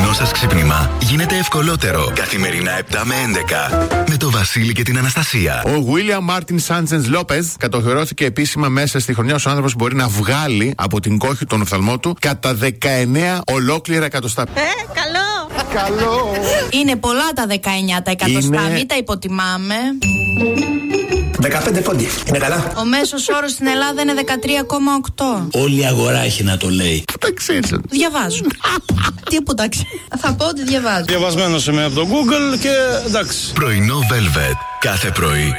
πρωινό σας ξύπνημα γίνεται ευκολότερο. Καθημερινά 7 με 11 με το Βασίλη και την Αναστασία. Ο Βίλιαμ Μάρτιν Σάντσενς Λόπεζ κατοχυρώθηκε επίσημα μέσα στη χρονιά ως ο άνθρωπος που μπορεί να βγάλει από την κόχη τον οφθαλμό του κατά 19 ολόκληρα εκατοστά. Καλό! Καλό! Είναι πολλά τα 19 τα εκατοστά, μην τα υποτιμάμε. 15 πόντι. Είναι καλά. Ο μέσος όρος στην Ελλάδα είναι 13,8. Όλη η αγορά έχει να το λέει. Πού τα ξέρεις? Διαβάζω. Τι που τα ξέρω. Θα πω ότι διαβάζω. Διαβασμένος είμαι από το Google και εντάξει. Πρωινό Velvet. Κάθε πρωί